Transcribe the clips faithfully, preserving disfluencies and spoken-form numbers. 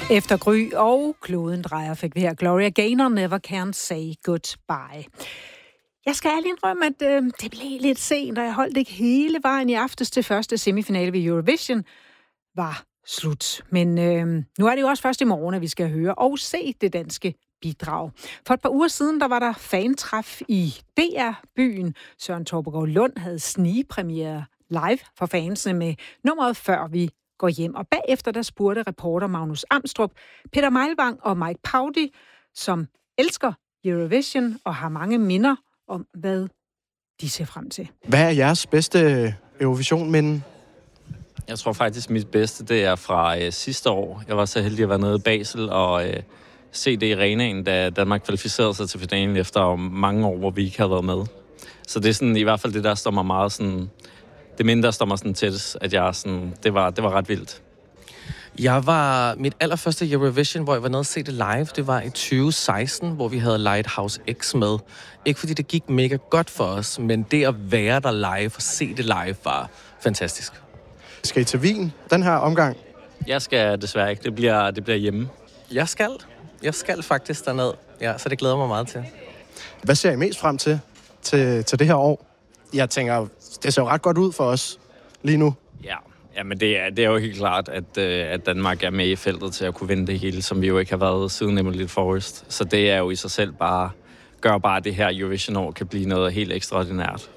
Efter Gry og kloden drejer fik vi her Gloria Gaynor, Never Can Say Goodbye. Jeg skal ærligt indrømme, at øh, det blev lidt sent, og jeg holdt ikke hele vejen i aftes til første semifinale ved Eurovision var slut. Men øh, nu er det jo også først i morgen, at vi skal høre og se det danske bidrag. For et par uger siden, der var der fantræf i D R-byen. Søren Torpegaard Lund havde snigpremiere live for fansene med nummeret Før vi går hjem. Og bagefter der spurgte reporter Magnus Amstrup, Peter Meilvang og Mike Paudy, som elsker Eurovision og har mange minder om, hvad de ser frem til. Hvad er jeres bedste Eurovision-minde? Jeg tror faktisk, mit bedste, det er fra øh, sidste år. Jeg var så heldig at være nede i Basel og øh, se det i arenaen, da Danmark kvalificerede sig til finalen efter mange år, hvor vi ikke havde været med. Så det er sådan, i hvert fald det, der står mig meget sådan... Det minde, der står mig sådan tæt, at jeg sådan... Det var, det var ret vildt. Jeg var mit allerførste Eurovision, hvor jeg var nede og se det live. Det var i tyve seksten, hvor vi havde Lighthouse X med. Ikke fordi det gik mega godt for os, men det at være der live og se det live var fantastisk. Skal I til Wien den her omgang? Jeg skal desværre ikke. Det bliver, det bliver hjemme. Jeg skal. Jeg skal faktisk derned. Ja, så det glæder mig meget til. Hvad ser I mest frem til, til, til det her år? Jeg tænker, det ser jo ret godt ud for os lige nu. Ja, ja men det er, det er jo helt klart, at, at Danmark er med i feltet til at kunne vinde det hele, som vi jo ikke har været siden Emily Forrest. Så det er jo i sig selv bare, gør bare, at det her Eurovision-år kan blive noget helt ekstraordinært.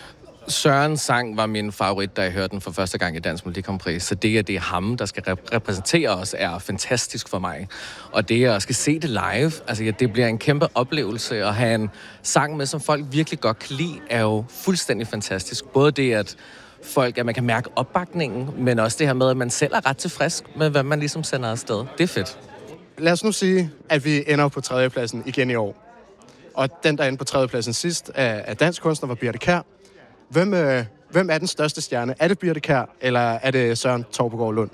Sørens sang var min favorit, da jeg hørte den for første gang i Dansk Melodi Grand Prix. Så det, at det er ham, der skal rep- repræsentere os, er fantastisk for mig. Og det, at skal se det live, altså ja, det bliver en kæmpe oplevelse. At have en sang med, som folk virkelig godt kan lide, er jo fuldstændig fantastisk. Både det, at folk, at man kan mærke opbakningen, men også det her med, at man selv er ret tilfreds med, hvad man ligesom sender afsted. Det er fedt. Lad os nu sige, at vi ender på tredjepladsen igen i år. Og den, der endte på tredjepladsen sidst af, af dansk kunstner, var Birthe Kjær. Hvem, øh, hvem er den største stjerne? Er det Birthe Kjær, eller er det Søren Torpegaard Lund?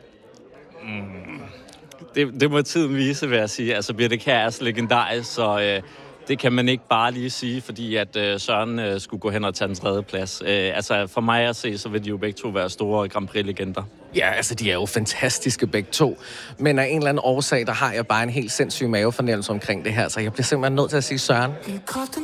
Mm. Det, det må tiden vise, vil jeg sige. Altså, Birthe Kjær er så legendarisk, så øh, det kan man ikke bare lige sige, fordi at øh, Søren øh, skulle gå hen og tage den tredje plads. Øh, altså, for mig at se, så vil de jo begge to være store Grand Prix-legender. Ja, altså, de er jo fantastiske begge to. Men af en eller anden årsag, der har jeg bare en helt sindssyg mavefornemmelse omkring det her, så jeg bliver simpelthen nødt til at sige Søren.